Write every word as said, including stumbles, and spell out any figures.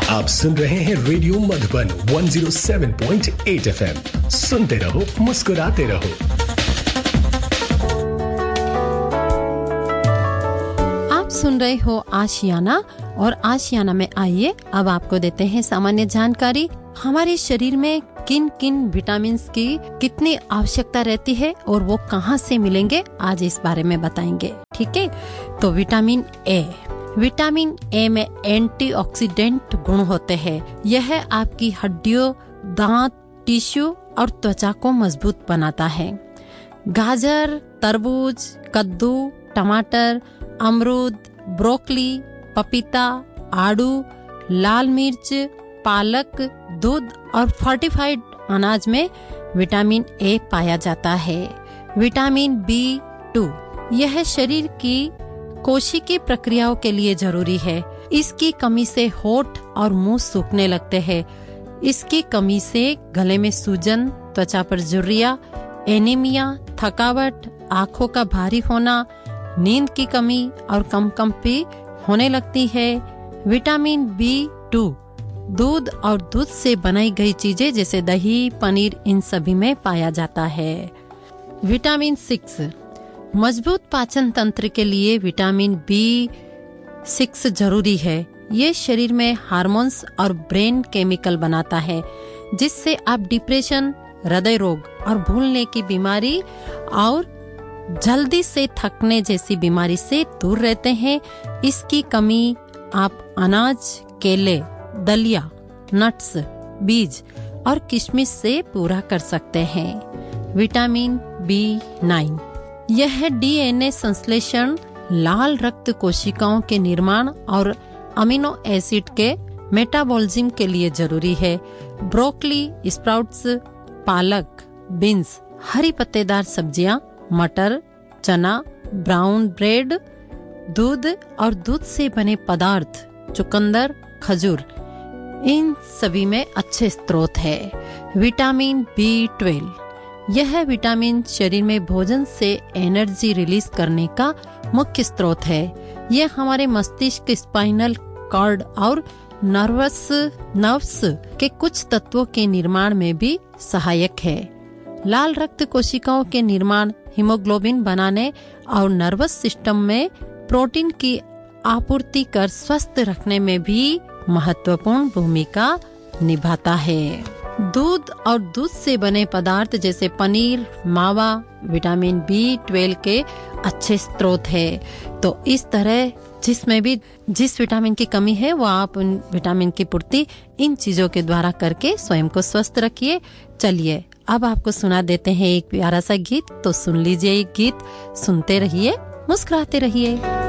आप सुन रहे हैं रेडियो मधुबन एक सौ सात पॉइंट आठ एफएम। सुनते रहो, मुस्कुराते रहो। आप सुन रहे हो आशियाना, और आशियाना में आइए अब आपको देते हैं सामान्य जानकारी। हमारे शरीर में किन किन विटामिन की कितनी आवश्यकता रहती है और वो कहाँ से मिलेंगे, आज इस बारे में बताएंगे। ठीक है, तो विटामिन ए। विटामिन ए में एंटीऑक्सीडेंट गुण होते हैं। यह आपकी हड्डियों, दांत, टिश्यू और त्वचा को मजबूत बनाता है। गाजर, तरबूज, कद्दू, टमाटर, अमरूद, ब्रोकली, पपीता, आड़ू, लाल मिर्च, पालक, दूध और फोर्टिफाइड अनाज में विटामिन ए पाया जाता है। विटामिन बी टू, यह शरीर की कोशिकीय प्रक्रियाओं के लिए जरूरी है। इसकी कमी से होठ और मुंह सूखने लगते हैं। इसकी कमी से गले में सूजन, त्वचा पर झुर्रियां, एनीमिया, थकावट, आँखों का भारी होना, नींद की कमी और कंपकंपी होने लगती है। विटामिन बी टू दूध और दूध से बनाई गई चीजें जैसे दही, पनीर, इन सभी में पाया जाता है। विटामिन सिक्स, मजबूत पाचन तंत्र के लिए विटामिन बी सिक्स जरूरी है। ये शरीर में हार्मोन्स और ब्रेन केमिकल बनाता है, जिससे आप डिप्रेशन, हृदय रोग और भूलने की बीमारी और जल्दी से थकने जैसी बीमारी से दूर रहते हैं। इसकी कमी आप अनाज, केले, दलिया, नट्स, बीज और किशमिश से पूरा कर सकते हैं। विटामिन बी नाइन, यह डीएनए संश्लेषण, लाल रक्त कोशिकाओं के निर्माण और अमीनो एसिड के मेटाबॉलिज्म के लिए जरूरी है। ब्रोकली, स्प्राउट्स, पालक, बीन्स, हरी पत्तेदार सब्जियां, मटर, चना, ब्राउन ब्रेड, दूध और दूध से बने पदार्थ, चुकंदर, खजूर, इन सभी में अच्छे स्रोत है। विटामिन बी ट्वेल्व, यह विटामिन शरीर में भोजन से एनर्जी रिलीज करने का मुख्य स्रोत है। यह हमारे मस्तिष्क, स्पाइनल कॉर्ड और नर्वस नर्व्स के कुछ तत्वों के निर्माण में भी सहायक है। लाल रक्त कोशिकाओं के निर्माण, हीमोग्लोबिन बनाने और नर्वस सिस्टम में प्रोटीन की आपूर्ति कर स्वस्थ रखने में भी महत्वपूर्ण भूमिका निभाता है। दूध और दूध से बने पदार्थ जैसे पनीर, मावा विटामिन बी ट्वेल्व के अच्छे स्रोत है। तो इस तरह जिसमें भी जिस विटामिन की कमी है वो आप उन विटामिन की पूर्ति इन चीजों के द्वारा करके स्वयं को स्वस्थ रखिए। चलिए अब आपको सुना देते हैं एक प्यारा सा गीत, तो सुन लीजिए। एक गीत सुनते रहिए, मुस्कुराते रहिए।